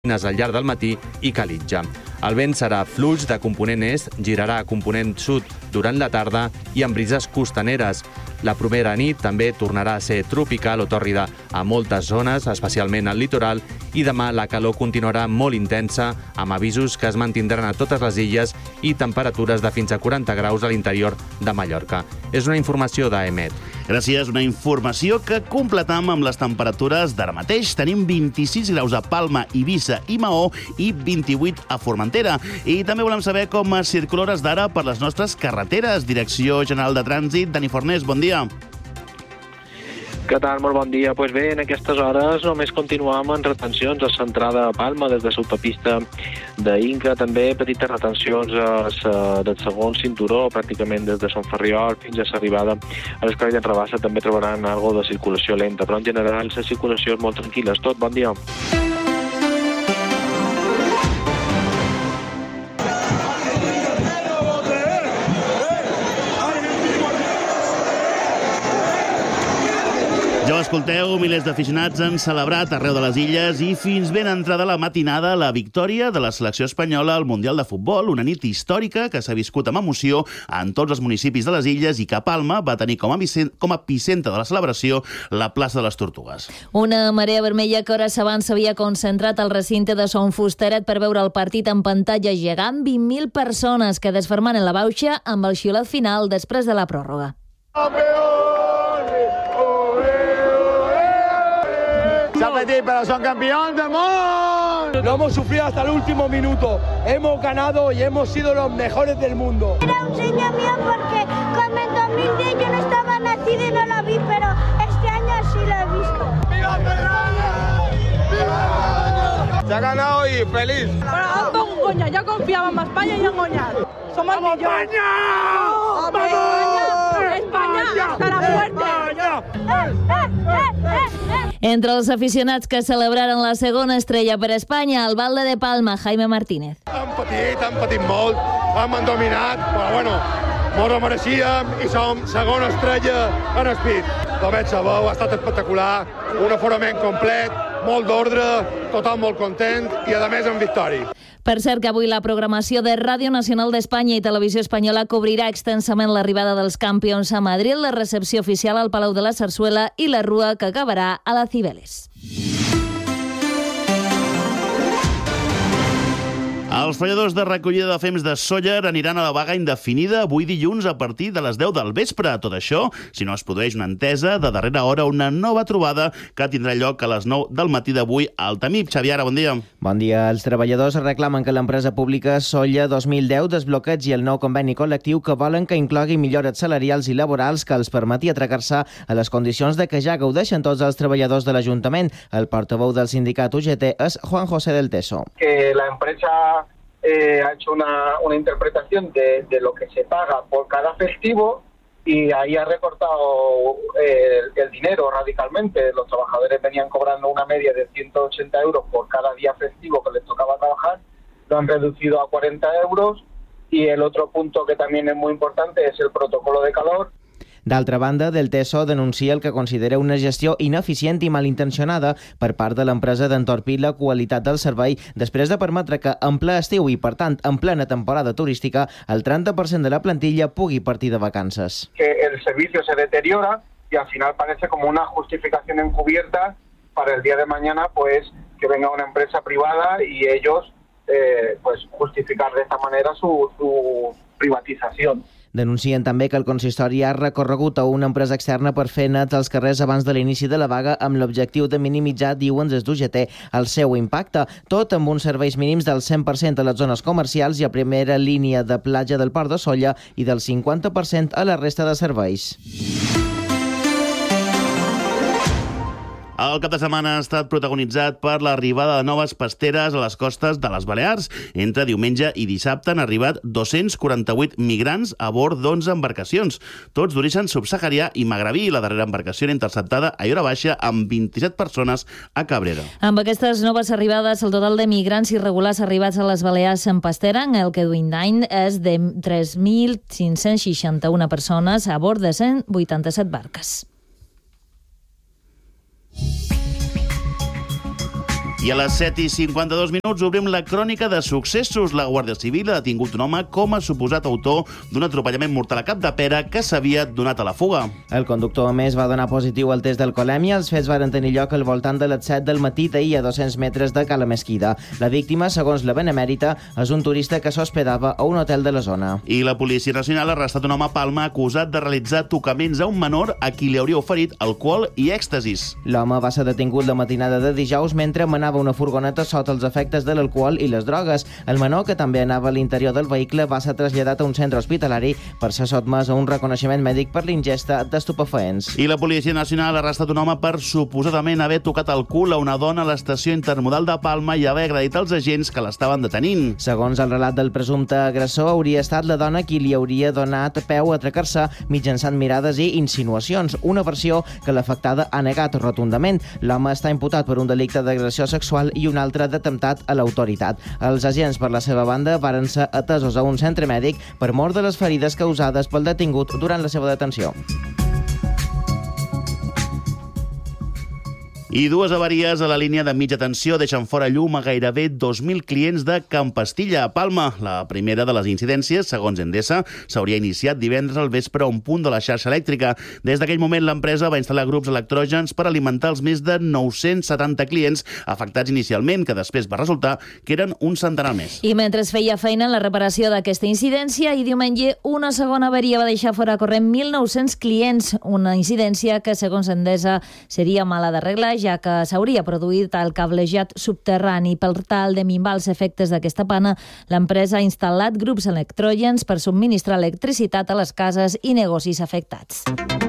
al llarg del matí i calitja. El vent serà fluix de component est, girarà a component sud durant la tarda i amb brises costaneres. La primera nit també tornarà a ser tropical o tòrrida a moltes zones, especialment al litoral, i demà la calor continuarà molt intensa, amb avisos que es mantindran a totes les illes i temperatures de fins a 40 graus a l'interior de Mallorca. És una informació d'AEMET. Gràcies, una informació que completam amb les temperatures d'ara mateix. Tenim 26 graus a Palma, Eivissa i Maó i 28 a Formentera. I també volem saber com es circula hores d'ara per les nostres carreteres. Direcció General de Trànsit, Dani Fornés, bon dia. Què tal? Molt bon dia. Pues bé, en aquestes hores només continuem en retencions a l'entrada a Palma des de l'autopista d'Inca, també petites retencions del segon cinturó, pràcticament des de Sant Ferriol fins a l'arribada a l'Escala d'en Rabassa també trobaran algo de circulació lenta, però en general la circulació és molt tranquil·la. És tot, bon dia. Ja ho escolteu, milers d'aficionats han celebrat arreu de les illes i fins ben entrada la matinada la victòria de la selecció espanyola al Mundial de Futbol, una nit històrica que s'ha viscut amb emoció en tots els municipis de les illes i que Palma va tenir com a epicentre de la celebració la plaça de les Tortugues. Una marea vermella que hores abans s'havia concentrat al recinte de Son Fusteret per veure el partit en pantalla gegant, 20.000 persones que desfermaren la bauxa amb el xiulet final després de la pròrroga. Pero son campeones del mundo. Lo hemos sufrido hasta el último minuto. Hemos ganado y hemos sido los mejores del mundo. Era un sueño mío porque como en 2010 yo no estaba nacida y no la vi, pero este año sí la he visto. ¡Viva España! ¡Viva! Se ha ganado y feliz. Pero un coña, yo confiaba en España y en Goñar. Somos millones. ¡España! ¡Vamos! España estará fuerte. Entre els aficionats que celebraren la segona estrella per Espanya, al Valde de Palma, Jaime Martínez. Han patit molt, hem dominat, però bueno, molt ho mereixíem i som segona estrella en espit. Com veig, sabeu, ha estat espectacular, un aforament complet, molt d'ordre, tothom molt content i a més amb victòria. Per cert que avui la programació de Ràdio Nacional d'Espanya i Televisió Espanyola cobrirà extensament l'arribada dels campions a Madrid, la recepció oficial al Palau de la Sarsuela i la rua que acabarà a la Cibeles. Els treballadors de recollida de fems de Sóller aniran a la vaga indefinida avui dilluns a partir de les 10 del vespre. Tot això, si no es produeix una entesa, de darrera hora una nova trobada que tindrà lloc a les 9 del matí d'avui al Tamip. Xavier, bon dia. Bon dia. Els treballadors reclamen que l'empresa pública Sóller 2010 desbloquegi el nou conveni col·lectiu que volen que inclogui millores salarials i laborals que els permeti atracar-se a les condicions de que ja gaudeixen tots els treballadors de l'Ajuntament. El portaveu del sindicat UGT és Juan José del Teso. Que la empresa ha hecho una interpretación de lo que se paga por cada festivo y ahí ha recortado el dinero radicalmente. Los trabajadores venían cobrando una media de 180 euros por cada día festivo que les tocaba trabajar, lo han reducido a 40 euros y el otro punto que también es muy importante es el protocolo de calor. D'altra banda, Del Teso denuncia el que considera una gestió ineficient i malintencionada per part de l'empresa d'entorpir la qualitat del servei després de permetre que en ple estiu i, per tant, en plena temporada turística, el 30% de la plantilla pugui partir de vacances. Que el servicio se deteriora y al final parece como una justificación encubierta para el día de mañana, pues que venga una empresa privada y ellos pues justificar de esta manera su privatización. Denuncien també que el consistori ha recorregut a una empresa externa per fer nets als carrers abans de l'inici de la vaga amb l'objectiu de minimitzar, diuen des d'UGT, el seu impacte. Tot amb uns serveis mínims del 100% a les zones comercials i a primera línia de platja del Port de Sóller i del 50% a la resta de serveis. El cap de setmana ha estat protagonitzat per l'arribada de noves pasteres a les costes de les Balears. Entre diumenge i dissabte han arribat 248 migrants a bord d'11 embarcacions, tots d'origen subsaharià i magrebí. La darrera embarcació era interceptada a Llora Baixa amb 27 persones a Cabrera. Amb aquestes noves arribades, el total de migrants irregulars arribats a les Balears en pastera, en el que duim d'any, és de 3.561 persones a bord de 187 barques. I a les 7:52 obrim la crònica de successos. La Guàrdia Civil ha detingut un home com a suposat autor d'un atropellament mortal a Capdepera que s'havia donat a la fuga. El conductor, a més, va donar positiu al test d'alcoholèmia. Els fets varen tenir lloc al voltant de les 7 del matí d'ahir a 200 metres de Cala Mesquida. La víctima, segons la Benemèrita, és un turista que s'hospedava a un hotel de la zona. I la Policia Nacional ha arrestat un home a Palma acusat de realitzar tocaments a un menor a qui li hauria oferit alcohol i èxtasis. L'home va ser detingut la matinada de dijous mentre manava una furgoneta sota els efectes de l'alcohol i les drogues. El menor, que també anava a l'interior del vehicle, va ser traslladat a un centre hospitalari per ser sotmès a un reconeixement mèdic per l'ingesta d'estupefaents. I la Policia Nacional ha arrestat un home per suposadament haver tocat el cul a una dona a l'estació intermodal de Palma i haver agredit els agents que l'estaven detenint. Segons el relat del presumpte agressor, hauria estat la dona qui li hauria donat peu a atracar-se mitjançant mirades i insinuacions, una versió que l'afectada ha negat rotundament. L'home està imputat per un delicte d'agressió sexual i un altre d'atemptat a l'autoritat. Els agents, per la seva banda, varen ser atesos a un centre mèdic per mort de les ferides causades pel detingut durant la seva detenció. I dues avaries a la línia de mitja tensió deixen fora llum a gairebé 2.000 clients de Can Pastilla, a Palma. La primera de les incidències, segons Endesa, s'hauria iniciat divendres al vespre a un punt de la xarxa elèctrica. Des d'aquell moment, l'empresa va instal·lar grups electrògens per alimentar els més de 970 clients afectats inicialment, que després va resultar que eren un centenar més. I mentre es feia feina en la reparació d'aquesta incidència, i diumenge una segona avaria va deixar fora corrent 1.900 clients, una incidència que, segons Endesa, seria mala d'arreglar, ja que s'hauria produït el cablejat subterrani. Per tal de minvar els efectes d'aquesta pana, l'empresa ha instal·lat grups electrògens per subministrar electricitat a les cases i negocis afectats.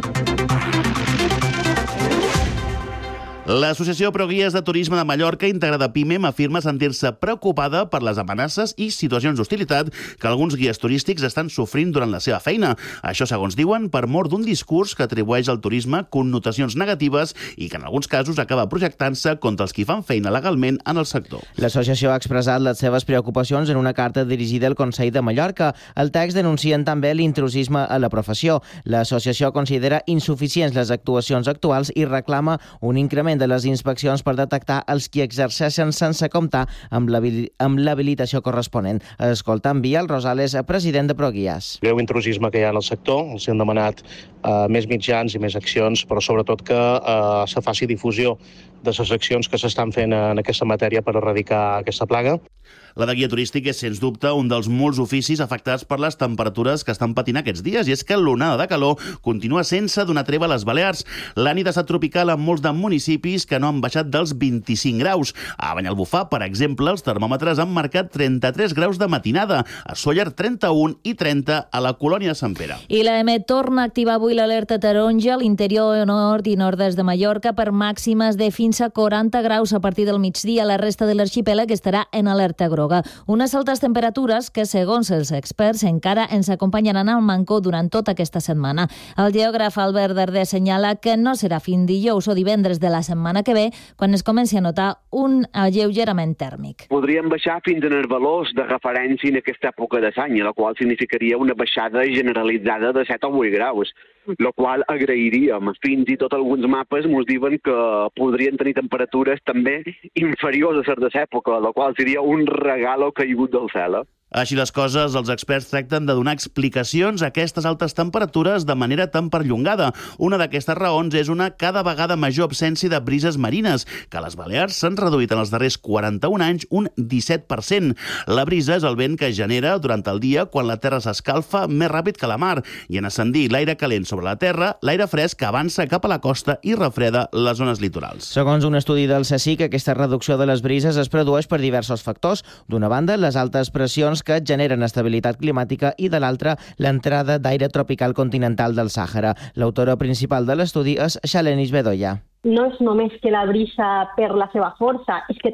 L'Associació Proguies de Turisme de Mallorca, integrada a PIMEM, afirma sentir-se preocupada per les amenaces i situacions d'hostilitat que alguns guies turístics estan sofrint durant la seva feina. Això, segons diuen, per mor d'un discurs que atribueix al turisme connotacions negatives i que en alguns casos acaba projectant-se contra els qui fan feina legalment en el sector. L'associació ha expressat les seves preocupacions en una carta dirigida al Consell de Mallorca. El text denuncien també l'intrusisme a la professió. L'associació considera insuficients les actuacions actuals i reclama un increment de les inspeccions per detectar els qui exerceixen sense comptar amb l'habilitació corresponent. Escoltem Biel Rosales, president de Proguies. Greu intrusisme que hi ha en el sector, els hem demanat més mitjans i més accions, però sobretot que se faci difusió de les accions que s'estan fent en aquesta matèria per erradicar aquesta plaga. La de guia turístic és, sens dubte, un dels molts oficis afectats per les temperatures que estan patint aquests dies, i és que l'onada de calor continua sense donar treva a les Balears. La nit ha estat tropical en molts de municipis que no han baixat dels 25 graus. A Banyalbufar, per exemple, els termòmetres han marcat 33 graus de matinada, a Sóller 31 i 30 a la colònia de Sant Pere. I l'EME torna a activar avui l'alerta taronja a l'interior nord i nord-est de Mallorca per màximes de fins a 40 graus a partir del migdia. La resta de l'arxipèlag estarà en alerta groga. Unes altes temperatures que, segons els experts, encara ens acompanyaran al Mancó durant tota aquesta setmana. El geògraf Albert Darder assenyala que no serà fins dijous o divendres de la setmana que ve quan es comenci a notar un alleugerament tèrmic. Podríem baixar fins en els valors de referència en aquesta època de l'any, la qual significaria una baixada generalitzada de 7 o 8 graus, el qual agrairíem. Fins i tot alguns mapes ens diuen que podrien tenir temperatures també inferiors a les de l'època, la qual seria un regalo caigut del cel. Així les coses, els experts tracten de donar explicacions a aquestes altes temperatures de manera tan perllongada. Una d'aquestes raons és una cada vegada major absència de brises marines, que a les Balears s'han reduït en els darrers 41 anys un 17%. La brisa és el vent que es genera durant el dia quan la terra s'escalfa més ràpid que la mar, i en ascendir l'aire calent sobre la terra, l'aire fresc avança cap a la costa i refreda les zones litorals. Segons un estudi del CSIC, aquesta reducció de les brises es produeix per diversos factors. D'una banda, les altes pressions que generen estabilitat climàtica i de l'altra, l'entrada d'aire tropical continental del Sàhara. L'autora principal de l'estudi és Xalenis Bedoya. No és només que la brisa perd la seva força, és que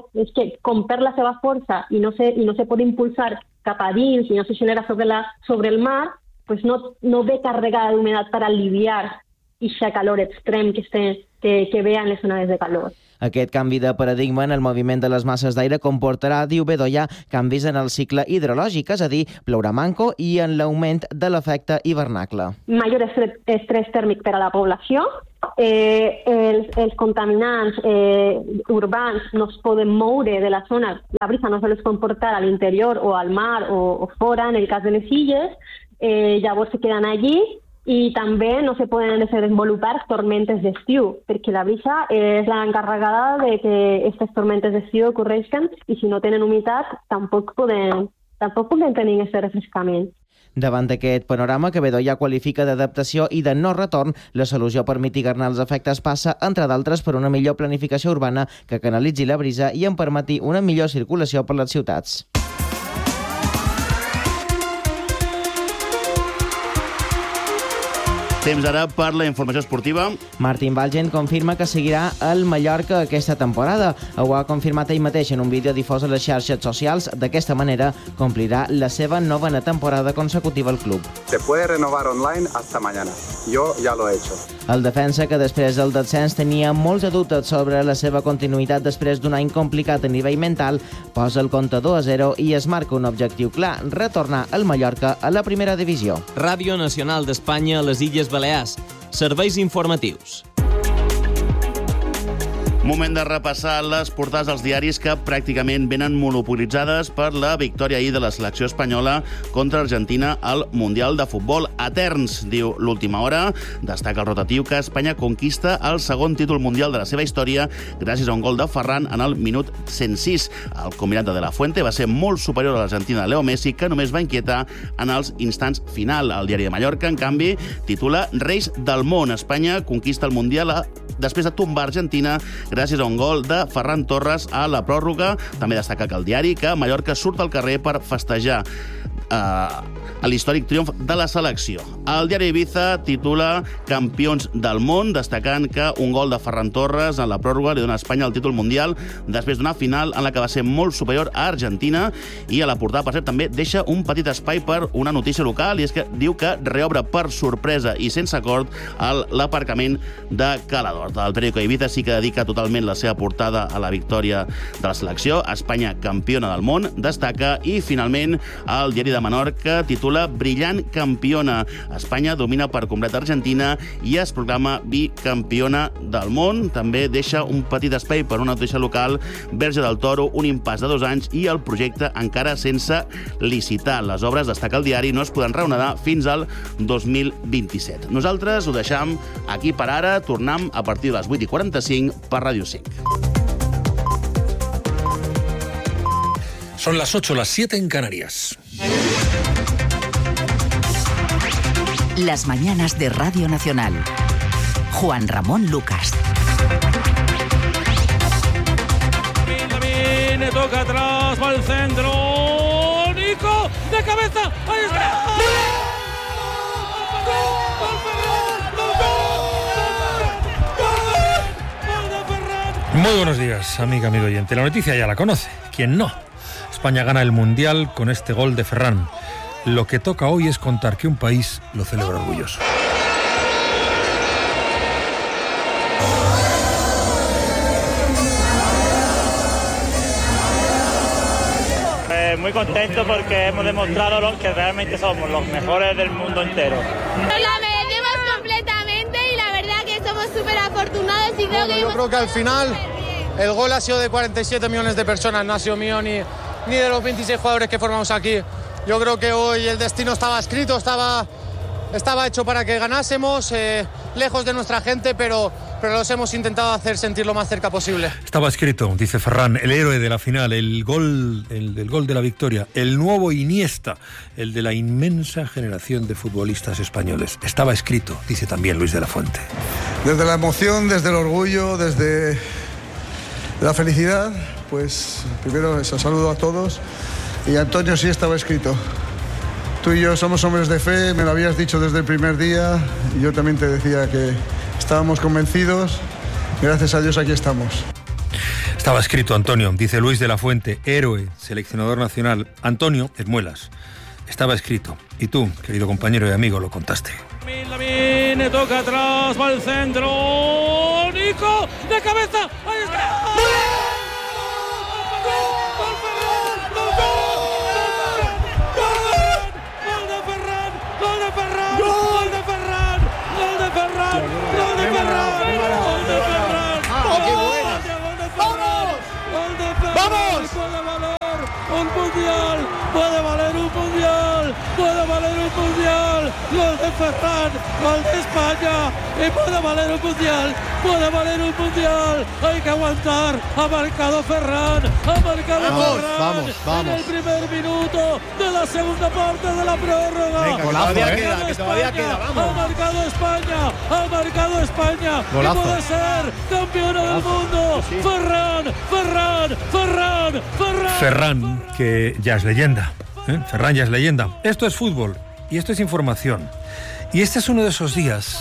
com perd la seva força i no se pot impulsar cap a dins i no se genera sobre el mar, pues no ve carregada d'humitat per aliviar aquest calor extrem que ve en les onades de calor. Aquest canvi de paradigma en el moviment de les masses d'aire comportarà, diu Bedoya, canvis en el cicle hidrològic, és a dir, plourà manco, i en l'augment de l'efecte hivernacle. Major estrès tèrmic per a la població, els contaminants urbans no es poden moure de la zona, la brisa no se les pot portar a l'interior o al mar o fora, en el cas de les illes, llavors se queden allí i també no se poden desenvolupar tormentes d'estiu, perquè la brisa és l'encarregada de que aquestes tormentes d'estiu ocorreixen i si no tenen humitat tampoc poden tenir aquest refrescament. Davant d'aquest panorama, Quevedo ja qualifica d'adaptació i de no retorn, la solució per mitigar-ne els efectes passa, entre d'altres, per una millor planificació urbana que canalitzi la brisa i en permeti una millor circulació per les ciutats. Temps ara per la informació esportiva. Martín Valgen confirma que seguirà al Mallorca aquesta temporada. Ho ha confirmat ell mateix en un vídeo difós a les xarxes socials. D'aquesta manera complirà la seva novena temporada consecutiva al club. Se puede renovar online hasta mañana. Yo ya lo he hecho. El defensa, que després del descens tenia molts dubtes sobre la seva continuïtat després d'un any complicat a nivell mental, posa el comptador a 0 i es marca un objectiu clar: retornar al Mallorca a la primera divisió. Ràdio Nacional d'Espanya a les Illes Balears. Serveis informatius. Moment de repassar les portades dels diaris que pràcticament venen monopolitzades per la victòria ahir de la selecció espanyola contra Argentina al Mundial de Futbol. Eterns, diu l'Última Hora. Destaca el rotatiu que Espanya conquista el segon títol mundial de la seva història gràcies a un gol de Ferran en el minut 106. El combinat de la Fuente va ser molt superior a l'Argentina de Leo Messi, que només va inquietar en els instants final. El diari de Mallorca, en canvi, titula Reis del món. Espanya conquista el Mundial després de tombar Argentina gràcies a un gol de Ferran Torres a la pròrroga. També destaca que el diari que Mallorca surt al carrer per festejar l'històric triomf de la selecció. El diari Ibiza titula Campions del món, destacant que un gol de Ferran Torres en la pròrroga li dona a Espanya el títol mundial després d'una final en la que va ser molt superior a Argentina. I a la portada, per cert, també deixa un petit espai per una notícia local, i és que diu que reobre per sorpresa i sense acord l'aparcament de Cala d'Hort. El periòdico Ibiza sí que dedica totalment la seva portada a la victòria de la selecció. Espanya campiona del món, destaca. I finalment el diari de Menorca titula Brillant campiona. Espanya domina per complet Argentina i es proclama bicampiona del món. També deixa un petit espai per una notícia local: Verge del Toro, un impàs de 2 anys i el projecte encara sense licitar. Les obres, destaca el diari, no es podran reanudar fins al 2027. Nosaltres ho deixam aquí per ara. Tornem a partir de les 8:45 per Ràdio 5. Son las 8, las 7 en Canarias. Las mañanas de Radio Nacional. Juan Ramón Lucas. Viene, toca atrás, va al centro. Nico, de cabeza. Ahí está. Muy buenos días, amiga, amigo oyente. La noticia ya la conoce. ¿Quién no? España gana el Mundial con este gol de Ferran. Lo que toca hoy es contar que un país lo celebra orgulloso. Muy contento porque hemos demostrado que realmente somos los mejores del mundo entero. La merecemos completamente y la verdad que somos súper afortunados y yo creo que al final el gol ha sido de 47 millones de personas, no ha sido mío ni de los 26 jugadores que formamos aquí. Yo creo que hoy el destino estaba escrito, estaba hecho para que ganásemos, lejos de nuestra gente, pero los hemos intentado hacer sentir lo más cerca posible. Estaba escrito, dice Ferran, el héroe de la final, el del gol de la victoria, el nuevo Iniesta, el de la inmensa generación de futbolistas españoles. Estaba escrito, dice también Luis de la Fuente. Desde la emoción, desde el orgullo, desde la felicidad, pues primero eso, saludo a todos. Y Antonio, sí estaba escrito. Tú y yo somos hombres de fe, me lo habías dicho desde el primer día, y yo también te decía que estábamos convencidos. Gracias a Dios aquí estamos. Estaba escrito, Antonio, dice Luis de la Fuente, héroe, seleccionador nacional. Antonio Esmuelas. Estaba escrito. Y tú, querido compañero y amigo, lo contaste. Viene, toca atrás, va al centro. Nico, de cabeza. Ahí está. mundial, puede valer un mundial, puede valer un mundial, gol de Ferran, gol de España, y puede valer un mundial, puede valer un mundial, hay que aguantar, ha marcado Ferran, Vamos. en el primer minuto de la segunda parte de la prórroga. Venga, que todavía queda, vamos. Ha marcado España, Golazo. y puede ser campeona del mundo. Sí. Ferran, que ya es leyenda. Ferran ya es leyenda. Esto es fútbol y esto es información. Y este es uno de esos días,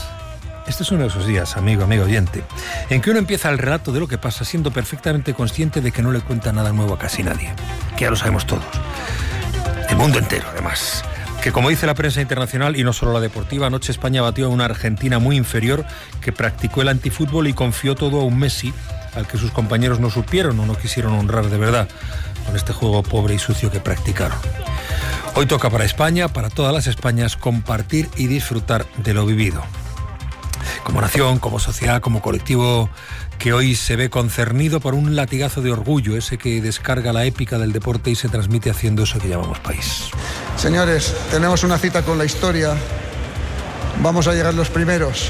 amigo oyente, en que uno empieza el relato de lo que pasa siendo perfectamente consciente de que no le cuenta nada nuevo a casi nadie. Que ya lo sabemos todos. El mundo entero, además. Que como dice la prensa internacional, y no solo la deportiva, anoche España batió a una Argentina muy inferior que practicó el antifútbol y confió todo a un Messi al que sus compañeros no supieron o no quisieron honrar de verdad con este juego pobre y sucio que practicaron. Hoy toca para España, para todas las Españas, compartir y disfrutar de lo vivido. Como nación, como sociedad, como colectivo que hoy se ve concernido por un latigazo de orgullo, ese que descarga la épica del deporte y se transmite haciendo eso que llamamos país. Señores, tenemos una cita con la historia. Vamos a llegar los primeros.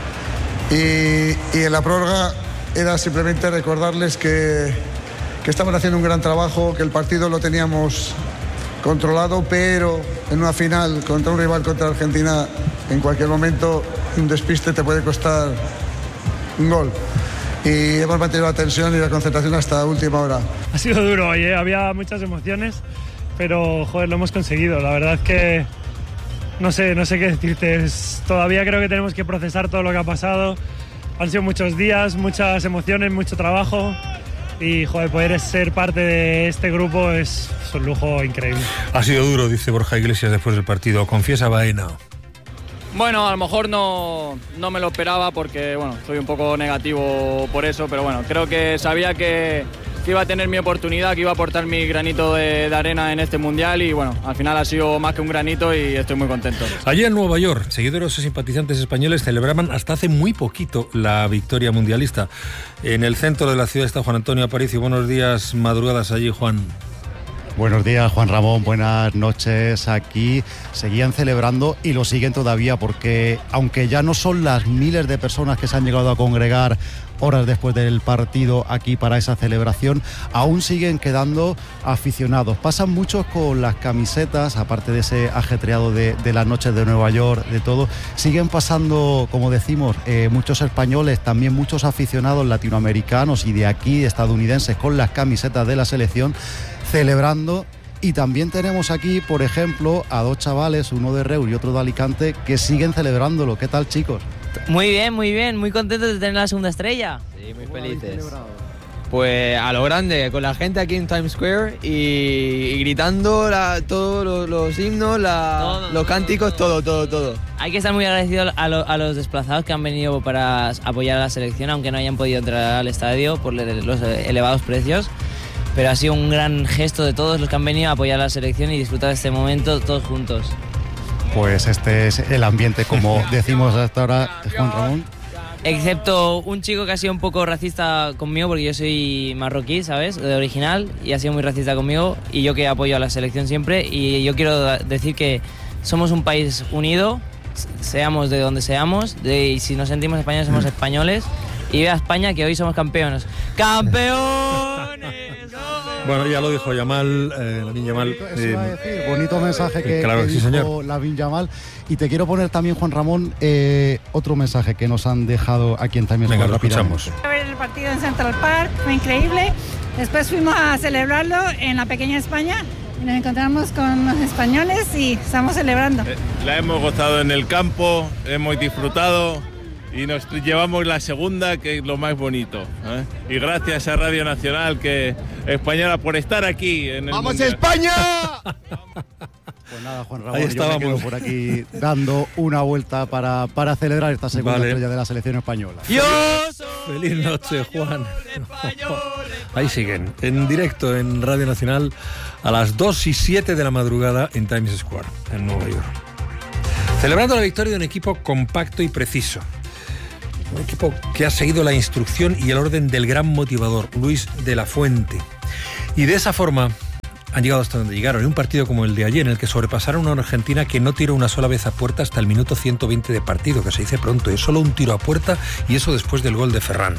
Y en la prórroga era simplemente recordarles que estaban haciendo un gran trabajo, que el partido lo teníamos controlado, pero en una final contra un rival, contra Argentina, en cualquier momento un despiste te puede costar un gol. Y hemos mantenido la tensión y la concentración hasta última hora. Ha sido duro hoy, había muchas emociones, pero joder, lo hemos conseguido. La verdad es que no sé qué decirte. Todavía creo que tenemos que procesar todo lo que ha pasado. Han sido muchos días, muchas emociones, mucho trabajo. Y joder, poder ser parte de este grupo es un lujo increíble. Ha sido duro, dice Borja Iglesias después del partido. Confiesa Baena. Bueno, a lo mejor no me lo esperaba porque bueno, soy un poco negativo por eso, pero bueno, creo que sabía que iba a tener mi oportunidad, que iba a aportar mi granito de arena en este mundial y bueno, al final ha sido más que un granito y estoy muy contento. Allí en Nueva York, seguidores y simpatizantes españoles celebraban hasta hace muy poquito la victoria mundialista. En el centro de la ciudad está Juan Antonio Aparicio. Buenos días, madrugadas allí, Juan. Buenos días, Juan Ramón, buenas noches. Aquí seguían celebrando y lo siguen todavía porque aunque ya no son las miles de personas que se han llegado a congregar horas después del partido aquí para esa celebración, aún siguen quedando aficionados. Pasan muchos con las camisetas, aparte de ese ajetreado de las noches de Nueva York, de todo, siguen pasando, como decimos, muchos españoles, también muchos aficionados latinoamericanos y de aquí, estadounidenses, con las camisetas de la selección, celebrando. Y también tenemos aquí, por ejemplo, a dos chavales, uno de Reus y otro de Alicante, que siguen celebrándolo. ¿Qué tal, chicos? Muy bien, muy contentos de tener la segunda estrella. Sí, muy felices. Pues a lo grande, con la gente aquí en Times Square y gritando todos los himnos, los cánticos, todo. Hay que estar muy agradecidos a los desplazados que han venido para apoyar a la selección, aunque no hayan podido entrar al estadio por los elevados precios. Pero ha sido un gran gesto de todos los que han venido a apoyar a la selección y disfrutar de este momento todos juntos. Pues este es el ambiente, como decimos hasta ahora, Juan Ramón. Excepto un chico que ha sido un poco racista conmigo, porque yo soy marroquí, ¿sabes? De original, y ha sido muy racista conmigo, y yo que apoyo a la selección siempre, y yo quiero decir que somos un país unido, seamos de donde seamos, y si nos sentimos españoles, somos españoles, y viva España, que hoy somos campeones. ¡Campeones! Bueno, ya lo dijo Yamal, Lamine Yamal. Bonito mensaje que sí, dijo Lamine Yamal. Y te quiero poner también, Juan Ramón, otro mensaje que nos han dejado aquí en Times Square. Venga, lo escuchamos. A ver el partido en Central Park, fue increíble. Después fuimos a celebrarlo en la pequeña España. Y nos encontramos con los españoles y estamos celebrando. La hemos gozado en el campo, hemos disfrutado y nos llevamos la segunda, que es lo más bonito, ¿eh? Y gracias a Radio Nacional Española por estar aquí en el ¡Vamos, Mundial. España! Pues nada, Juan Ramón, yo me quedo por aquí dando una vuelta para celebrar esta segunda estrella de la selección española. Feliz noche, Juan. Ahí siguen, en directo en Radio Nacional a las 2:07 de la madrugada en Times Square, en Nueva York. Celebrando la victoria de un equipo compacto y preciso. Un equipo que ha seguido la instrucción y el orden del gran motivador, Luis de la Fuente. Y de esa forma han llegado hasta donde llegaron. En un partido como el de ayer, en el que sobrepasaron a una Argentina que no tiró una sola vez a puerta hasta el minuto 120 de partido, que se dice pronto. Es solo un tiro a puerta y eso después del gol de Ferran.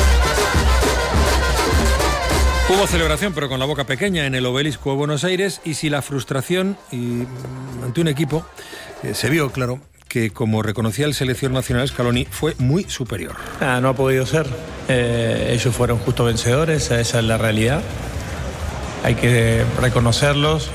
Hubo celebración, pero con la boca pequeña, en el Obelisco de Buenos Aires, y si la frustración ante un equipo se vio, claro, que como reconocía el seleccionador nacional Scaloni, fue muy superior. No ha podido ser. Ellos fueron justo vencedores, esa es la realidad. Hay que reconocerlos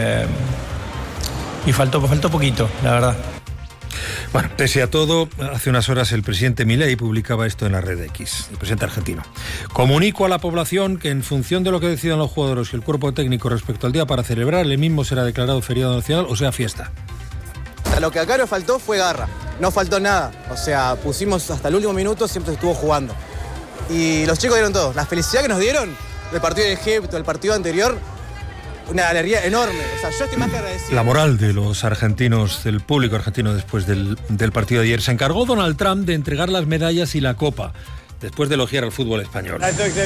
y faltó poquito, la verdad. Bueno, pese a todo, hace unas horas el presidente Milei publicaba esto en la red X, el presidente argentino. Comunico a la población que en función de lo que decidan los jugadores y el cuerpo técnico respecto al día para celebrar, el mismo será declarado feriado nacional, o sea, fiesta. Lo que acá nos faltó fue garra, no faltó nada. O sea, pusimos hasta el último minuto, siempre se estuvo jugando. Y los chicos dieron todo. La felicidad que nos dieron del partido de Egipto, el partido anterior, una alegría enorme. O sea, yo estoy más que agradecido. La moral de los argentinos, del público argentino después del partido de ayer. Se encargó Donald Trump de entregar las medallas y la copa, después de elogiar al fútbol español.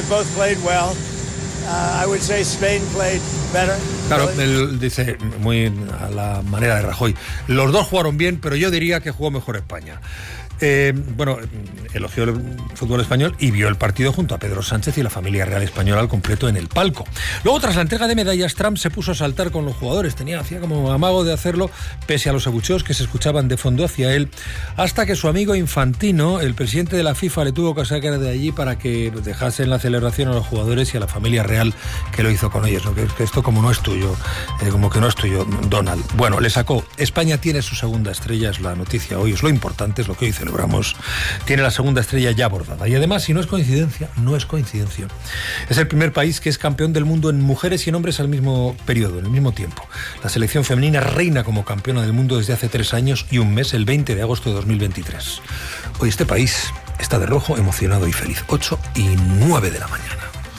Claro, él dice, muy a la manera de Rajoy, los dos jugaron bien, pero yo diría que jugó mejor España. Elogió el fútbol español y vio el partido junto a Pedro Sánchez y la familia real española al completo en el palco. Luego, tras la entrega de medallas, Trump se puso a saltar con los jugadores. Hacía como amago de hacerlo, pese a los abucheos que se escuchaban de fondo hacia él, hasta que su amigo Infantino, el presidente de la FIFA, le tuvo que sacar de allí para que dejasen la celebración a los jugadores y a la familia real que lo hizo con ellos, ¿no? Que esto como no es tuyo, como que no es tuyo, Donald. Bueno, le sacó. España tiene su segunda estrella, es la noticia hoy, es lo importante, es lo que hoy celebramos. Tiene la segunda estrella ya bordada. Y además, si no es coincidencia, no es coincidencia. Es el primer país que es campeón del mundo en mujeres y en hombres al mismo periodo, en el mismo tiempo. La selección femenina reina como campeona del mundo desde hace 3 años y un mes, el 20 de agosto de 2023. Hoy este país está de rojo, emocionado y feliz. 8:09 de la mañana.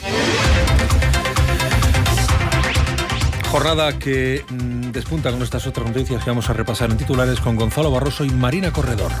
Jornada que despunta con estas otras noticias que vamos a repasar en titulares con Gonzalo Barroso y Marina Corredor.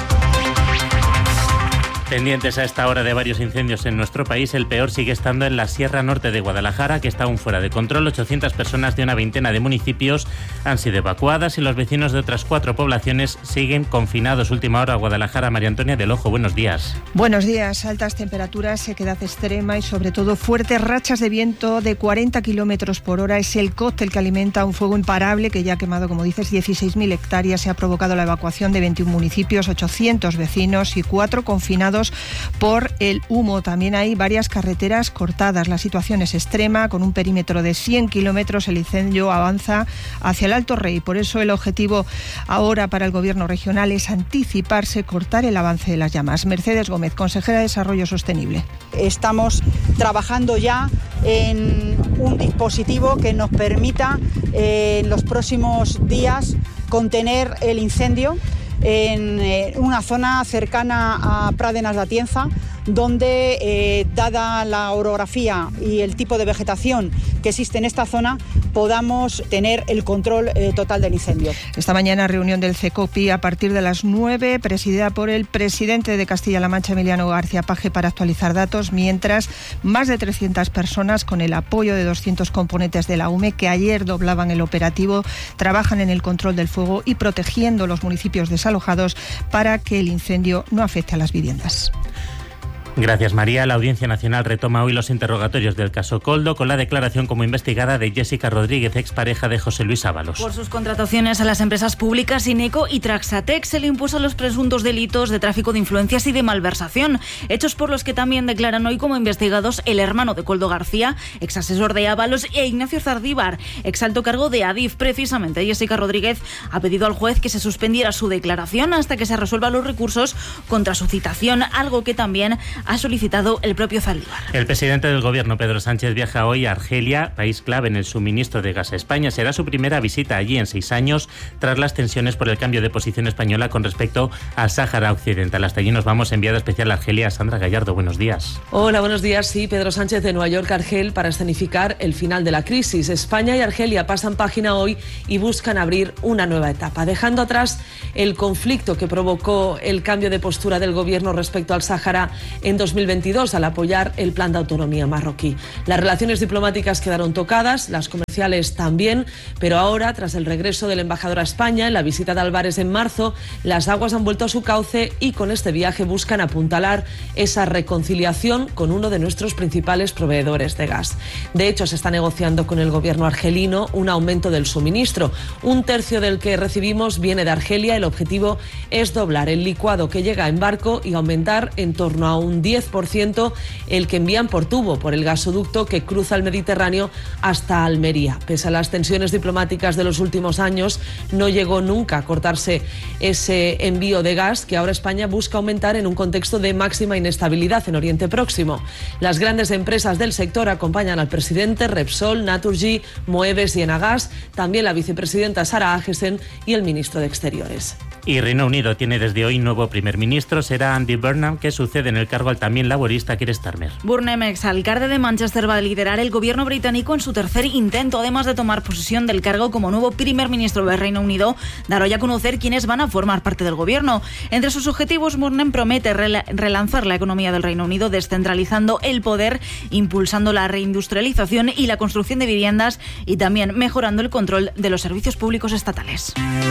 Pendientes a esta hora de varios incendios en nuestro país, el peor sigue estando en la Sierra Norte de Guadalajara, que está aún fuera de control. 800 personas de una veintena de municipios han sido evacuadas y los vecinos de otras 4 poblaciones siguen confinados. Última hora, Guadalajara. María Antonia del Ojo, buenos días. Buenos días. Altas temperaturas, sequedad extrema y sobre todo fuertes rachas de viento de 40 kilómetros por hora. Es el cóctel que alimenta un fuego imparable que ya ha quemado, como dices, 16.000 hectáreas. Se ha provocado la evacuación de 21 municipios, 800 vecinos y 4 confinados por el humo. También hay varias carreteras cortadas. La situación es extrema. Con un perímetro de 100 kilómetros el incendio avanza hacia el Alto Rey. Por eso el objetivo ahora para el Gobierno regional es anticiparse, cortar el avance de las llamas. Mercedes Gómez, consejera de Desarrollo Sostenible. Estamos trabajando ya en un dispositivo que nos permita en los próximos días contener el incendio en una zona cercana a Pradenas de Atienza, donde, dada la orografía y el tipo de vegetación que existe en esta zona, podamos tener el control total del incendio. Esta mañana reunión del CECOPI a partir de las 9, presidida por el presidente de Castilla-La Mancha, Emiliano García Paje, para actualizar datos, mientras más de 300 personas, con el apoyo de 200 componentes de la UME, que ayer doblaban el operativo, trabajan en el control del fuego y protegiendo los municipios desalojados para que el incendio no afecte a las viviendas. Gracias, María. La Audiencia Nacional retoma hoy los interrogatorios del caso Koldo con la declaración como investigada de Jessica Rodríguez, expareja de José Luis Ábalos. Por sus contrataciones a las empresas públicas Ineco y Traxatex se le impuso los presuntos delitos de tráfico de influencias y de malversación, hechos por los que también declaran hoy como investigados el hermano de Koldo García, exasesor de Ábalos, e Ignacio Zardíbar, exalto cargo de Adif. Precisamente Jessica Rodríguez ha pedido al juez que se suspendiera su declaración hasta que se resuelvan los recursos contra su citación, algo que también ha solicitado el propio Zaldívar. El presidente del Gobierno, Pedro Sánchez, viaja hoy a Argelia, país clave en el suministro de gas a España. Será su primera visita allí en 6 años, tras las tensiones por el cambio de posición española con respecto al Sáhara Occidental. Hasta allí nos vamos. Enviada especial a Argelia, Sandra Gallardo. Buenos días. Hola, buenos días. Sí, Pedro Sánchez de Nueva York a Argel para escenificar el final de la crisis. España y Argelia pasan página hoy y buscan abrir una nueva etapa, dejando atrás el conflicto que provocó el cambio de postura del Gobierno respecto al Sáhara en 2022 al apoyar el plan de autonomía marroquí. Las relaciones diplomáticas quedaron tocadas, las comerciales comerciales también, pero ahora, tras el regreso del embajador a España en la visita de Álvarez en marzo, las aguas han vuelto a su cauce y con este viaje buscan apuntalar esa reconciliación con uno de nuestros principales proveedores de gas. De hecho, se está negociando con el gobierno argelino un aumento del suministro. 1/3 del que recibimos viene de Argelia. El objetivo es doblar el licuado que llega en barco y aumentar en torno a un 10% el que envían por tubo, por el gasoducto que cruza el Mediterráneo hasta Almería. Pese a las tensiones diplomáticas de los últimos años, no llegó nunca a cortarse ese envío de gas que ahora España busca aumentar en un contexto de máxima inestabilidad en Oriente Próximo. Las grandes empresas del sector acompañan al presidente: Repsol, Naturgy, Moeves y Enagas, también la vicepresidenta Sara Agesen y el ministro de Exteriores. Y Reino Unido tiene desde hoy nuevo primer ministro, será Andy Burnham, que sucede en el cargo al también laborista Keir Starmer. Burnham, exalcalde de Manchester, va a liderar el gobierno británico en su tercer intento, además de tomar posesión del cargo como nuevo primer ministro del Reino Unido, dar hoy a conocer quiénes van a formar parte del gobierno. Entre sus objetivos, Burnham promete relanzar la economía del Reino Unido, descentralizando el poder, impulsando la reindustrialización y la construcción de viviendas y también mejorando el control de los servicios públicos estatales.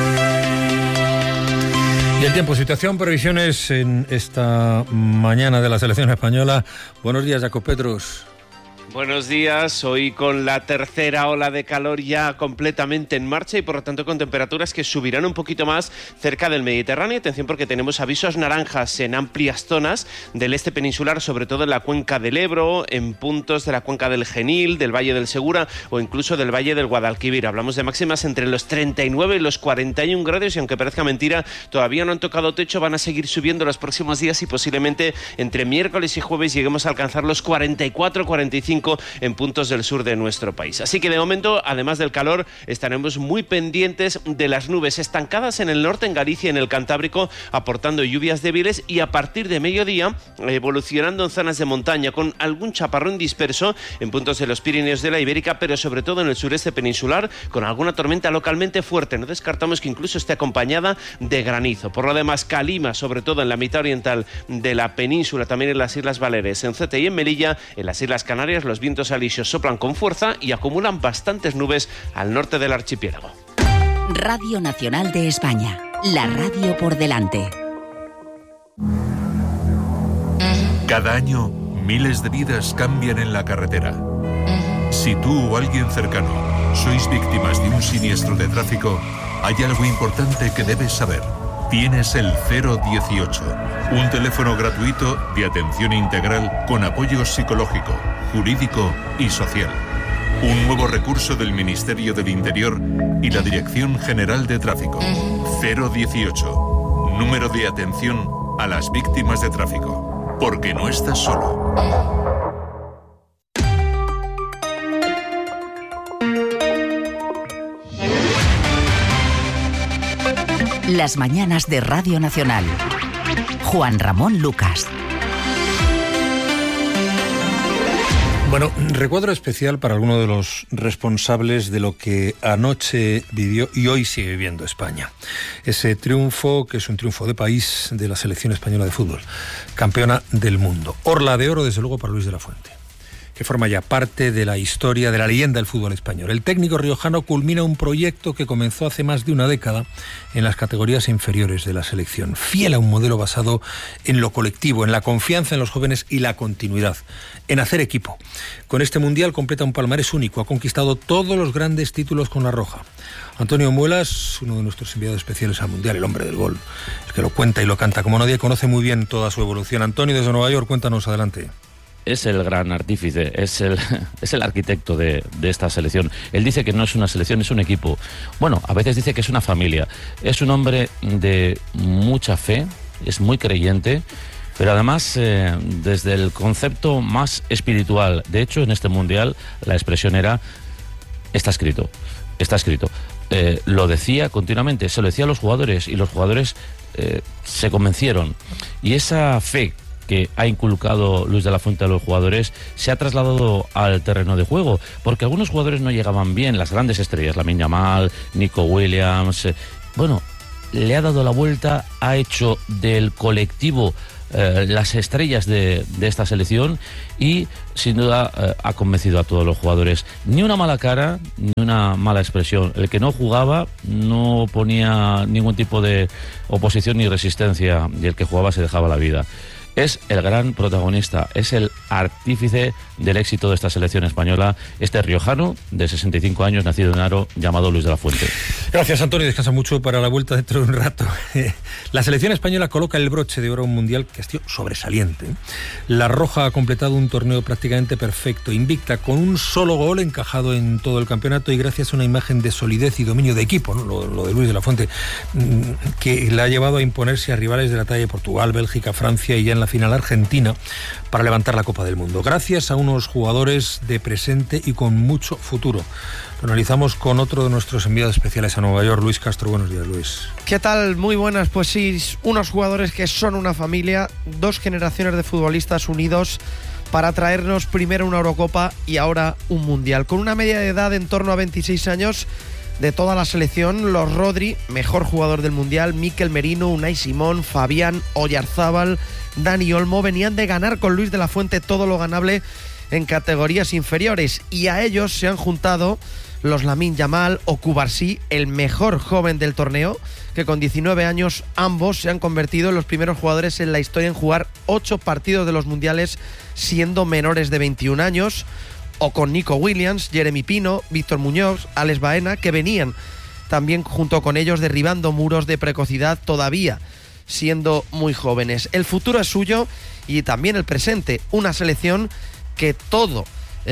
Y el tiempo, situación, previsiones en esta mañana de la selección española. Buenos días, Jacob Petrus. Buenos días, hoy con la tercera ola de calor ya completamente en marcha y por lo tanto con temperaturas que subirán un poquito más cerca del Mediterráneo. Atención porque tenemos avisos naranjas en amplias zonas del este peninsular, sobre todo en la cuenca del Ebro, en puntos de la cuenca del Genil, del Valle del Segura o incluso del Valle del Guadalquivir. Hablamos de máximas entre los 39 y los 41 grados y aunque parezca mentira, todavía no han tocado techo, van a seguir subiendo los próximos días y posiblemente entre miércoles y jueves lleguemos a alcanzar los 44-45 en puntos del sur de nuestro país. Así que de momento, además del calor, estaremos muy pendientes de las nubes estancadas en el norte, en Galicia y en el Cantábrico, aportando lluvias débiles y a partir de mediodía evolucionando en zonas de montaña con algún chaparrón disperso en puntos de los Pirineos de la Ibérica, pero sobre todo en el sureste peninsular con alguna tormenta localmente fuerte. No descartamos que incluso esté acompañada de granizo. Por lo demás, calima, sobre todo en la mitad oriental de la península, también en las Islas Baleares, en Ceuta y en Melilla. En las Islas Canarias los vientos alisios soplan con fuerza y acumulan bastantes nubes al norte del archipiélago. Radio Nacional de España, la radio por delante. Cada año, miles de vidas cambian en la carretera. Si tú o alguien cercano sois víctimas de un siniestro de tráfico, hay algo importante que debes saber. Tienes el 018, un teléfono gratuito de atención integral con apoyo psicológico, jurídico y social. Un nuevo recurso del Ministerio del Interior y la Dirección General de Tráfico. 018, número de atención a las víctimas de tráfico. Porque no estás solo. Las mañanas de Radio Nacional. Juan Ramón Lucas. Bueno, recuadro especial para alguno de los responsables de lo que anoche vivió y hoy sigue viviendo España. Ese triunfo, que es un triunfo de país, de la selección española de fútbol, campeona del mundo. Orla de oro, desde luego, para Luis de la Fuente, que forma ya parte de la historia, de la leyenda del fútbol español. El técnico riojano culmina un proyecto que comenzó hace más de una década en las categorías inferiores de la selección, fiel a un modelo basado en lo colectivo, en la confianza en los jóvenes y la continuidad, en hacer equipo. Con este Mundial completa un palmarés único, ha conquistado todos los grandes títulos con la roja. Antonio Muelas, uno de nuestros enviados especiales al Mundial, el hombre del gol, el que lo cuenta y lo canta como nadie, conoce muy bien toda su evolución. Antonio, desde Nueva York, cuéntanos, adelante. Es el gran artífice, es el arquitecto de esta selección. Él dice que no es una selección, es un equipo. Bueno, a veces dice que es una familia. Es un hombre de mucha fe, es muy creyente, pero además desde el concepto más espiritual. De hecho, en este Mundial la expresión era, está escrito. Lo decía continuamente, se lo decía a los jugadores y los jugadores se convencieron. Y esa fe que ha inculcado Luis de la Fuente a los jugadores se ha trasladado al terreno de juego, porque algunos jugadores no llegaban bien, las grandes estrellas, Lamine Yamal, Nico Williams, bueno, le ha dado la vuelta, ha hecho del colectivo las estrellas de esta selección y sin duda ha convencido a todos los jugadores. Ni una mala cara, ni una mala expresión. El que no jugaba no ponía ningún tipo de oposición ni resistencia, y el que jugaba se dejaba la vida. Es el gran protagonista, es el artífice del éxito de esta selección española, este riojano de 65 años, nacido en Haro, llamado Luis de la Fuente. Gracias, Antonio. Descansa mucho para la vuelta dentro de un rato. La selección española coloca el broche de oro a un mundial que ha sido sobresaliente. La Roja ha completado un torneo prácticamente perfecto, invicta, con un solo gol encajado en todo el campeonato y gracias a una imagen de solidez y dominio de equipo, ¿no? Lo de Luis de la Fuente, que la ha llevado a imponerse a rivales de la talla de Portugal, Bélgica, Francia y ya en la final Argentina para levantar la Copa del Mundo. Gracias a unos jugadores de presente y con mucho futuro. Lo analizamos con otro de nuestros enviados especiales a Nueva York, Luis Castro. Buenos días, Luis. ¿Qué tal? Muy buenas. Pues sí, unos jugadores que son una familia, 2 generaciones de futbolistas unidos para traernos primero una Eurocopa y ahora un Mundial. Con una media de edad en torno a 26 años de toda la selección, los Rodri, mejor jugador del Mundial, Mikel Merino, Unai Simón, Fabián, Oyarzábal, Dani Olmo, venían de ganar con Luis de la Fuente todo lo ganable en categorías inferiores, y a ellos se han juntado los Lamine Yamal o Cubarsí, el mejor joven del torneo, que con 19 años ambos se han convertido en los primeros jugadores en la historia en jugar 8 partidos de los mundiales siendo menores de 21 años, o con Nico Williams, Jeremy Pino, Víctor Muñoz, Alex Baena, que venían también junto con ellos derribando muros de precocidad todavía siendo muy jóvenes. El futuro es suyo y también el presente, una selección que todo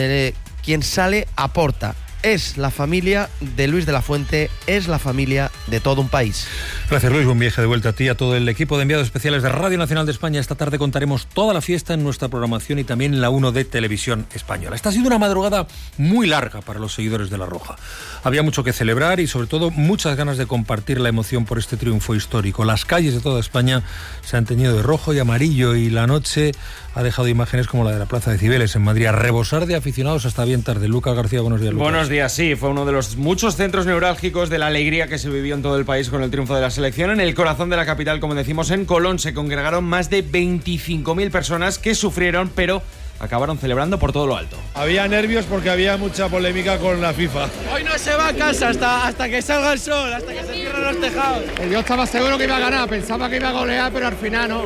quien sale aporta. Es la familia de Luis de la Fuente, es la familia de todo un país. Gracias, Luis. Buen viaje de vuelta a ti, a todo el equipo de enviados especiales de Radio Nacional de España. Esta tarde contaremos toda la fiesta en nuestra programación y también en la 1 de Televisión Española. Esta ha sido una madrugada muy larga para los seguidores de La Roja. Había mucho que celebrar y sobre todo muchas ganas de compartir la emoción por este triunfo histórico. Las calles de toda España se han teñido de rojo y amarillo y la noche ha dejado imágenes como la de la Plaza de Cibeles en Madrid, a rebosar de aficionados hasta bien tarde. Lucas García, buenos días, Lucas. Buenos días, sí, fue uno de los muchos centros neurálgicos de la alegría que se vivió en todo el país con el triunfo de la selección. En el corazón de la capital, como decimos, en Colón, se congregaron más de 25.000 personas que sufrieron, pero acabaron celebrando por todo lo alto. Había nervios porque había mucha polémica con la FIFA. Hoy no se va a casa hasta que salga el sol, hasta que se cierren los tejados. Yo estaba seguro que iba a ganar, pensaba que iba a golear, pero al final no.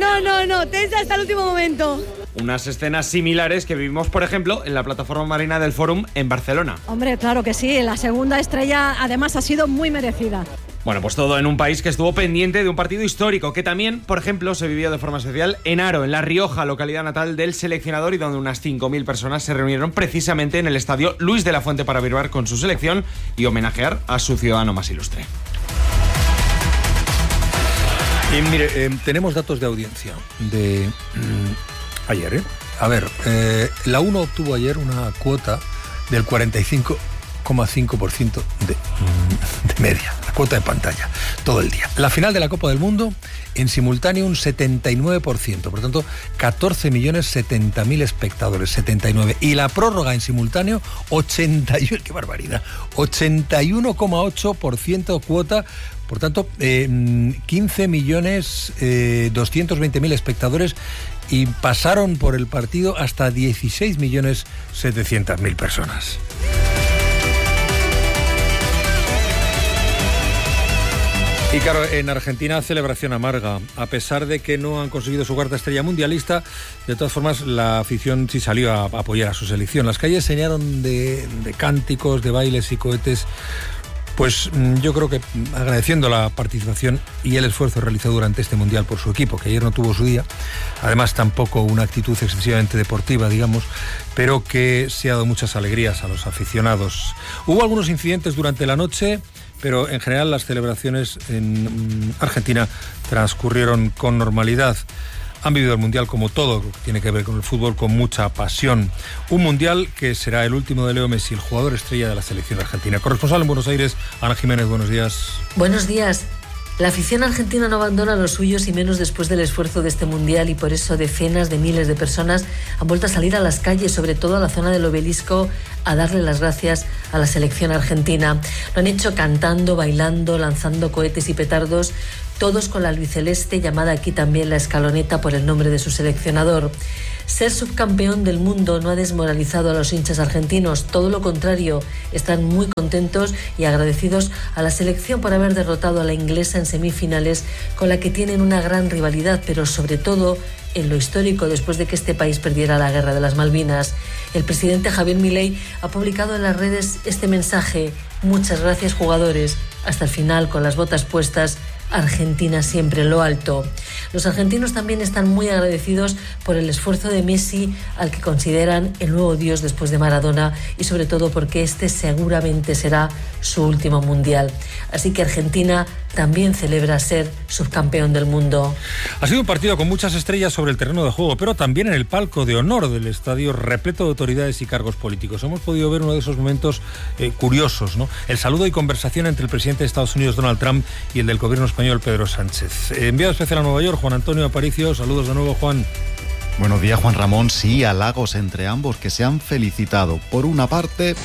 No, tensa hasta el último momento. Unas escenas similares que vivimos, por ejemplo, en la plataforma marina del Fórum en Barcelona. Hombre, claro que sí, la segunda estrella además ha sido muy merecida. Bueno, pues todo en un país que estuvo pendiente de un partido histórico que también, por ejemplo, se vivió de forma especial en Haro, en La Rioja, localidad natal del seleccionador, y donde unas 5.000 personas se reunieron precisamente en el estadio Luis de la Fuente para vibrar con su selección y homenajear a su ciudadano más ilustre. Y mire, tenemos datos de audiencia de ayer, A ver, la 1 obtuvo ayer una cuota del 45,5% de media, la cuota de pantalla, todo el día. La final de la Copa del Mundo, en simultáneo un 79%, por tanto 14.070.000 espectadores, 79. Y la prórroga en simultáneo, 81, qué barbaridad, 81,8% cuota. Por tanto, 15.220.000 espectadores, y pasaron por el partido hasta 16.700.000 personas. Y claro, en Argentina celebración amarga. A pesar de que no han conseguido su cuarta estrella mundialista, de todas formas la afición sí salió a apoyar a su selección. Las calles se llenaron de cánticos, de bailes y cohetes. Pues yo creo que agradeciendo la participación y el esfuerzo realizado durante este Mundial por su equipo, que ayer no tuvo su día, además tampoco una actitud excesivamente deportiva, digamos, pero que se ha dado muchas alegrías a los aficionados. Hubo algunos incidentes durante la noche, pero en general las celebraciones en Argentina transcurrieron con normalidad. Han vivido el Mundial como todo lo que tiene que ver con el fútbol, con mucha pasión. Un Mundial que será el último de Leo Messi, el jugador estrella de la selección argentina. Corresponsal en Buenos Aires, Ana Jiménez, buenos días. Buenos días. La afición argentina no abandona a los suyos, y menos después del esfuerzo de este Mundial, y por eso decenas de miles de personas han vuelto a salir a las calles, sobre todo a la zona del Obelisco, a darle las gracias a la selección argentina. Lo han hecho cantando, bailando, lanzando cohetes y petardos, todos con la albiceleste, llamada aquí también la escaloneta por el nombre de su seleccionador. Ser subcampeón del mundo no ha desmoralizado a los hinchas argentinos, todo lo contrario, están muy contentos y agradecidos a la selección por haber derrotado a la inglesa en semifinales, con la que tienen una gran rivalidad, pero sobre todo en lo histórico, después de que este país perdiera la guerra de las Malvinas. El presidente Javier Milei ha publicado en las redes este mensaje: muchas gracias, jugadores, hasta el final con las botas puestas, Argentina siempre en lo alto. Los argentinos también están muy agradecidos por el esfuerzo de Messi, al que consideran el nuevo dios después de Maradona, y sobre todo porque este seguramente será su último mundial. Así que Argentina también celebra ser subcampeón del mundo. Ha sido un partido con muchas estrellas sobre el terreno de juego, pero también en el palco de honor del estadio, repleto de autoridades y cargos políticos. Hemos podido ver uno de esos momentos curiosos, ¿no? El saludo y conversación entre el presidente de Estados Unidos, Donald Trump, y el del gobierno español, Pedro Sánchez. Enviado especial a Nueva York, Juan Antonio Aparicio. Saludos de nuevo, Juan. Buenos días, Juan Ramón. Sí, halagos entre ambos, que se han felicitado. Por una parte,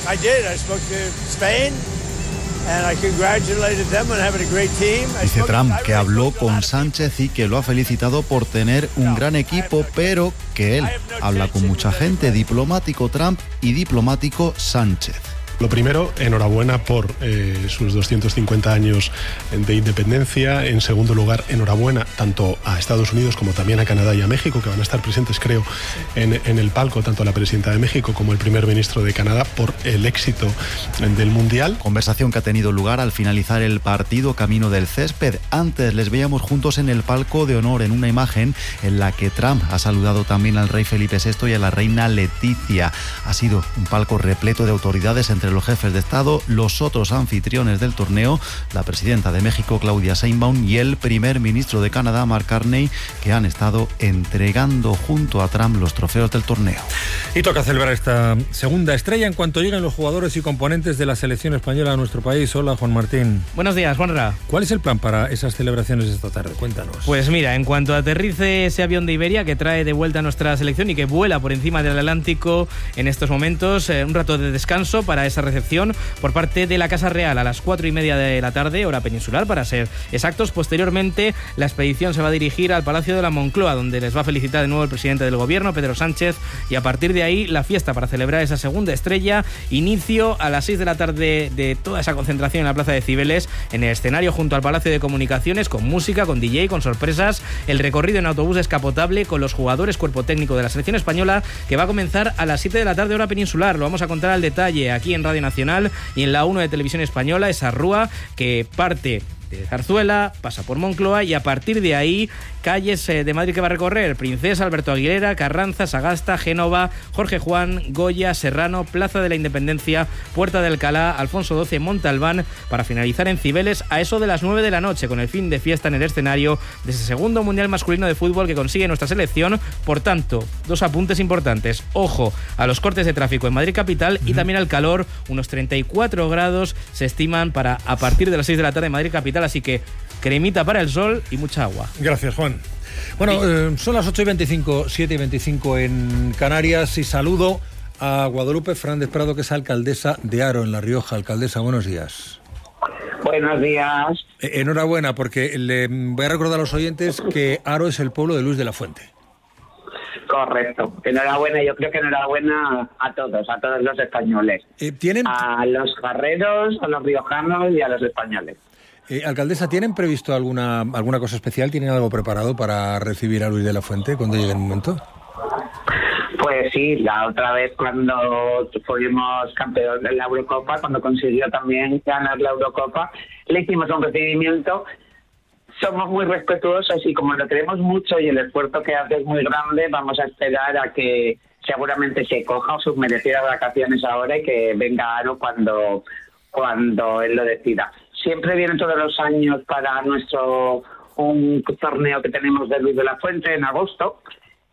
dice Trump que habló con Sánchez y que lo ha felicitado por tener un gran equipo, pero que él habla con mucha gente. Diplomático Trump y diplomático Sánchez. Lo primero, enhorabuena por sus 250 años de independencia. En segundo lugar, enhorabuena tanto a Estados Unidos como también a Canadá y a México, que van a estar presentes, creo, en el palco, tanto la presidenta de México como el primer ministro de Canadá, por el éxito del Mundial. Conversación que ha tenido lugar al finalizar el partido camino del césped. Antes les veíamos juntos en el palco de honor, en una imagen en la que Trump ha saludado también al rey Felipe VI y a la reina Leticia. Ha sido un palco repleto de autoridades, entre los jefes de Estado, los otros anfitriones del torneo, la presidenta de México, Claudia Sheinbaum, y el primer ministro de Canadá, Mark Carney, que han estado entregando junto a Trump los trofeos del torneo. Y toca celebrar esta segunda estrella en cuanto lleguen los jugadores y componentes de la selección española a nuestro país. Hola, Juan Martín. Buenos días, Juanra. ¿Cuál es el plan para esas celebraciones de esta tarde? Cuéntanos. Pues mira, en cuanto aterrice ese avión de Iberia que trae de vuelta a nuestra selección y que vuela por encima del Atlántico en estos momentos, un rato de descanso para esa recepción por parte de la Casa Real a las 4:30 de la tarde, hora peninsular para ser exactos. Posteriormente, la expedición se va a dirigir al Palacio de la Moncloa, donde les va a felicitar de nuevo el presidente del gobierno, Pedro Sánchez, y a partir de ahí la fiesta para celebrar esa segunda estrella. Inicio a las 6 de la tarde de toda esa concentración en la Plaza de Cibeles, en el escenario junto al Palacio de Comunicaciones, con música, con DJ, con sorpresas, el recorrido en autobús descapotable con los jugadores, cuerpo técnico de la selección española, que va a comenzar a las 7 de la tarde, hora peninsular. Lo vamos a contar al detalle aquí en Radio Nacional y en la 1 de Televisión Española, esa rúa que parte de Zarzuela, pasa por Moncloa y a partir de ahí calles de Madrid que va a recorrer: Princesa, Alberto Aguilera, Carranza, Sagasta, Génova, Jorge Juan, Goya, Serrano, Plaza de la Independencia, Puerta de Alcalá, Alfonso XII, Montalbán, para finalizar en Cibeles a eso de las 9 de la noche, con el fin de fiesta en el escenario de ese segundo Mundial masculino de fútbol que consigue nuestra selección. Por tanto, dos apuntes importantes: ojo a los cortes de tráfico en Madrid capital y también al calor. Unos 34 grados se estiman para a partir de las 6 de la tarde en Madrid capital, así que cremita para el sol y mucha agua. Gracias, Juan. Bueno, son las 8:25, 7:25 en Canarias, y saludo a Guadalupe Fernández Prado, que es alcaldesa de Haro, en La Rioja. Alcaldesa, buenos días. Buenos días. Enhorabuena, porque le voy a recordar a los oyentes que Haro es el pueblo de Luis de la Fuente. Correcto. Enhorabuena, yo creo que enhorabuena a todos los españoles. ¿Tienen? A los jarreros, a los riojanos y a los españoles. Alcaldesa, ¿tienen previsto alguna cosa especial? ¿Tienen algo preparado para recibir a Luis de la Fuente cuando llegue el momento? Pues sí, la otra vez cuando fuimos campeón de la Eurocopa, cuando consiguió también ganar la Eurocopa, le hicimos un recibimiento. Somos muy respetuosos y como lo queremos mucho y el esfuerzo que hace es muy grande, vamos a esperar a que seguramente se coja sus merecidas vacaciones ahora y que venga a Haro cuando él lo decida. Siempre viene todos los años para un torneo que tenemos de Luis de la Fuente en agosto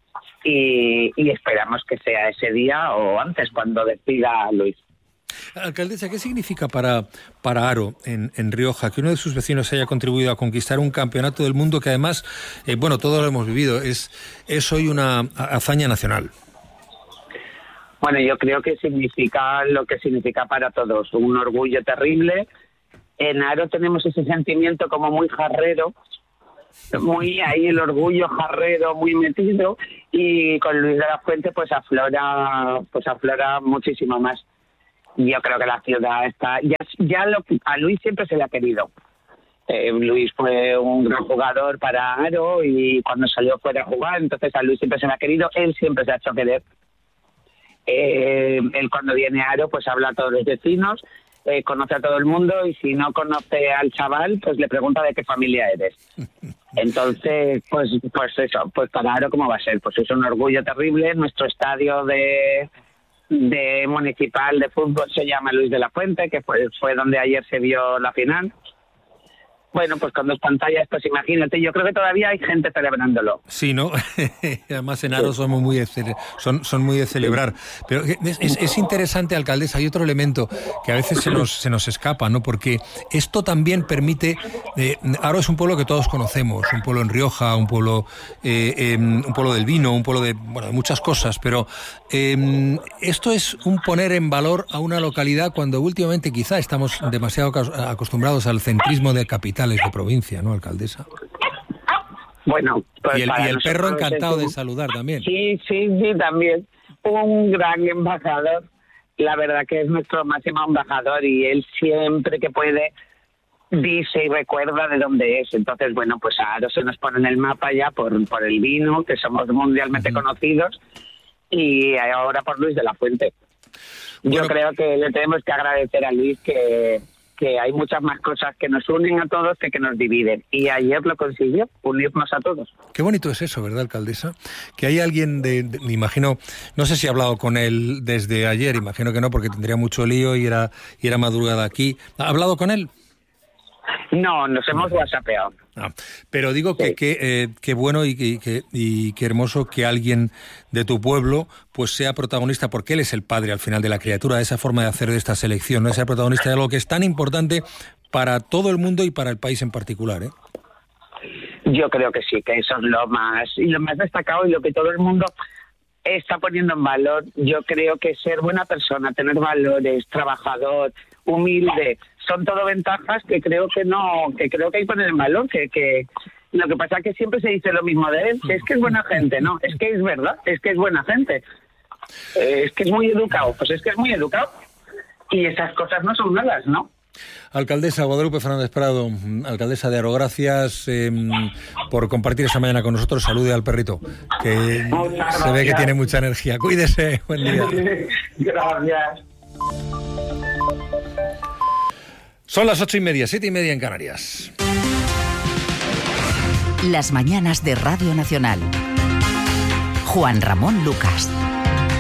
y esperamos que sea ese día o antes cuando decida a Luis. Alcaldesa, ¿qué significa para Haro, en Rioja, que uno de sus vecinos haya contribuido a conquistar un campeonato del mundo que además, todos lo hemos vivido, es hoy una hazaña nacional? Bueno, yo creo que significa lo que significa para todos, un orgullo terrible. En Aro tenemos ese sentimiento como muy jarrero, muy ahí el orgullo jarrero muy metido, y con Luis de la Fuente pues aflora muchísimo más. Yo creo que la ciudad está a Luis siempre se le ha querido. Luis fue un gran jugador para Aro y cuando salió fuera a jugar, entonces a Luis siempre se le ha querido, él siempre se ha hecho querer. Él cuando viene a Aro pues habla a todos los vecinos, conoce a todo el mundo, y si no conoce al chaval pues le pregunta de qué familia eres. Entonces pues eso, pues para Aro ¿cómo va a ser? Pues es un orgullo terrible. Nuestro estadio de municipal de fútbol se llama Luis de la Fuente, que fue donde ayer se vio la final. Bueno, pues con 2 pantallas, pues imagínate, yo creo que todavía hay gente celebrándolo. Sí, ¿no? Además en Aro son muy de celebrar. Pero es interesante, alcaldesa, hay otro elemento que a veces se nos escapa, ¿no? Porque esto también permite... Aro es un pueblo que todos conocemos, un pueblo en Rioja, un pueblo del vino, un pueblo de muchas cosas, pero esto es un poner en valor a una localidad cuando últimamente quizá estamos demasiado acostumbrados al centrismo de capitales de provincia, ¿no, alcaldesa? Bueno, pues y el perro encantado de saludar también. Sí, también. Un gran embajador. La verdad que es nuestro máximo embajador y él siempre que puede dice y recuerda de dónde es. Entonces, bueno, pues ahora se nos pone en el mapa ya por el vino, que somos mundialmente conocidos, y ahora por Luis de la Fuente. Yo creo que le tenemos que agradecer a Luis que hay muchas más cosas que nos unen a todos que nos dividen. Y ayer lo consiguió, unirnos a todos. Qué bonito es eso, ¿verdad, alcaldesa? Que hay alguien me imagino, no sé si ha hablado con él desde ayer, imagino que no, porque tendría mucho lío y era madrugada aquí. ¿Ha hablado con él? No, nos hemos whatsappeado. Pero digo que qué bueno y qué hermoso que alguien de tu pueblo pues sea protagonista, porque él es el padre al final de la criatura, de esa forma de hacer de esta selección, ¿no? Es el protagonista de algo que es tan importante para todo el mundo y para el país en particular, ¿eh? Yo creo que sí, que eso es lo más destacado y lo que todo el mundo está poniendo en valor. Yo creo que ser buena persona, tener valores, trabajador, humilde, son todo ventajas que creo que hay que poner en valor, que lo que pasa es que siempre se dice lo mismo de él, que es que es buena gente, no, es que es verdad, es que es buena gente, es que es muy educado, pues es que es muy educado, y esas cosas no son malas, ¿no? Alcaldesa Guadalupe Fernández Prado, alcaldesa de Aro, gracias por compartir esta mañana con nosotros. Salude al perrito, que se ve que tiene mucha energía. Cuídese, buen día. Gracias. Son las 8:30, 7:30 en Canarias. Las mañanas de Radio Nacional. Juan Ramón Lucas.